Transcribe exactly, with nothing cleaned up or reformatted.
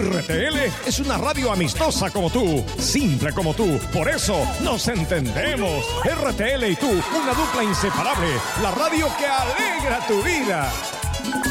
R T L es una radio amistosa como tú, simple como tú, por eso nos entendemos. R T L y tú, una dupla inseparable, la radio que alegra tu vida.